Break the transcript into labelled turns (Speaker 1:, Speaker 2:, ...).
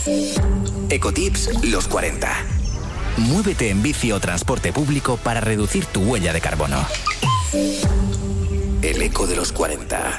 Speaker 1: Ecotips los 40. Muévete en bici o transporte público para reducir tu huella de carbono. El eco de los 40.